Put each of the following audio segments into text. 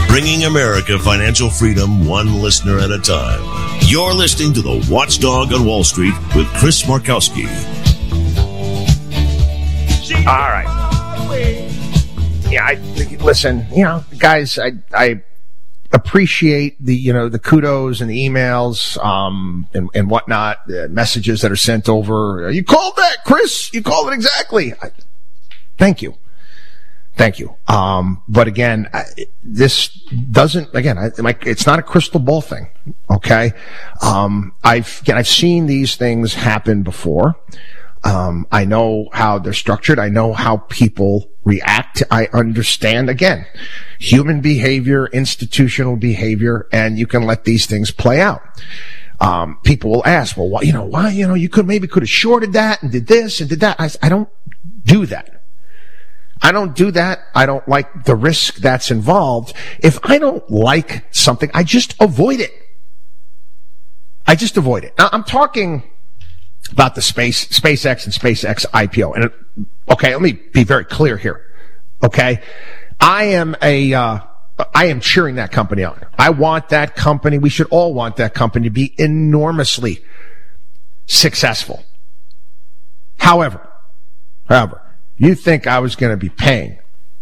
bringing America financial freedom one listener at a time. You're listening to The Watchdog on Wall Street with Chris Markowski. All right. Yeah, listen, guys, I appreciate the kudos and the emails, and whatnot, the messages that are sent over. You called that, Chris. You called it exactly. Thank you. But again, this doesn't, it's not a crystal ball thing. Okay. I've seen these things happen before. I know how they're structured. I know how people react. I understand, again, human behavior, institutional behavior, and you can let these things play out. People will ask, well, why, you could have shorted that and did this and did that. I don't do that. I don't like the risk that's involved. If I don't like something, I just avoid it. Now, I'm talking about the SpaceX and SpaceX IPO. And okay, let me be very clear here. Okay. I am cheering that company on. I want that company. We should all want that company to be enormously successful. However, you think I was going to be paying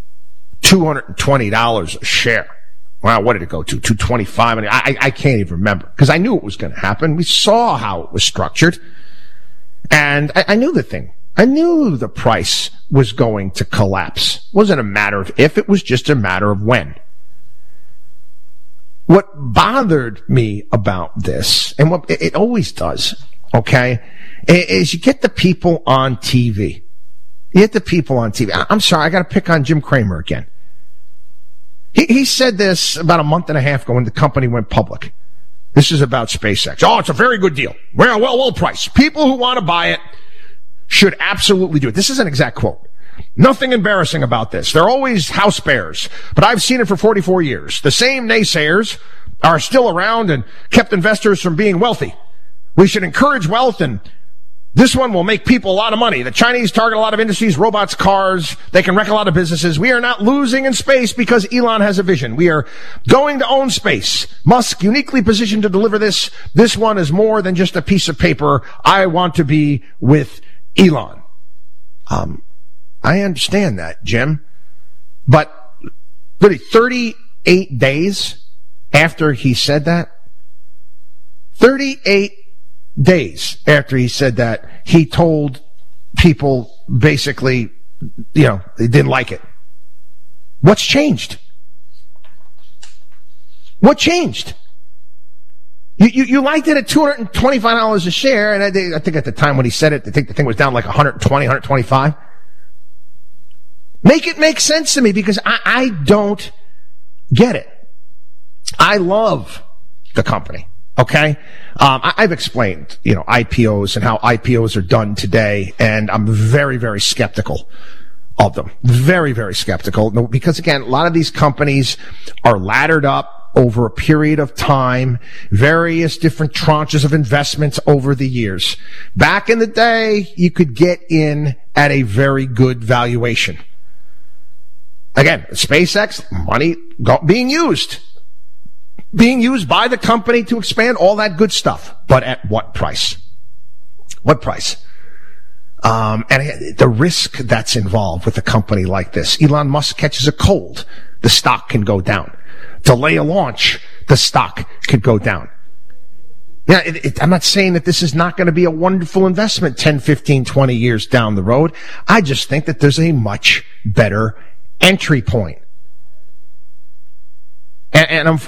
$220 a share? Wow, what did it go to? $225? I can't even remember, because I knew it was going to happen. We saw how it was structured. And I knew the thing. I knew the price was going to collapse. It wasn't a matter of if, it was just a matter of when. What bothered me about this, and what it always does, okay, is you get the people on TV. I'm sorry, I got to pick on Jim Cramer again. He said this about a month and a half ago when the company went public. This is about SpaceX. Oh, it's a very good deal. Well priced. People who want to buy it should absolutely do it. This is an exact quote. Nothing embarrassing about this. They're always house bears, but I've seen it for 44 years. The same naysayers are still around and kept investors from being wealthy. We should encourage wealth, and this one will make people a lot of money. The Chinese target a lot of industries, robots, cars. They can wreck a lot of businesses. We are not losing in space because Elon has a vision. We are going to own space. Musk uniquely positioned to deliver this. This one is more than just a piece of paper. I want to be with Elon. I understand that, Jim. But really, 38 days after he said that, 38 days after he said that, he told people basically, they didn't like it. What's changed? What changed? You liked it at $225 a share, and I think at the time when he said it, I think the thing was down like 120, 125. Make it make sense to me, because I don't get it. I love the company. Okay? I've explained, IPOs and how IPOs are done today, and I'm very, very skeptical of them. Very, very skeptical. Because again, a lot of these companies are laddered up over a period of time, various different tranches of investments over the years. Back in the day, you could get in at a very good valuation. Again, SpaceX, money being used by the company to expand, all that good stuff. But at what price? What price? And the risk that's involved with a company like this. Elon Musk catches a cold, the stock can go down. Delay a launch, the stock could go down. Yeah, I'm not saying that this is not going to be a wonderful investment 10, 15, 20 years down the road. I just think that there's a much better entry point. And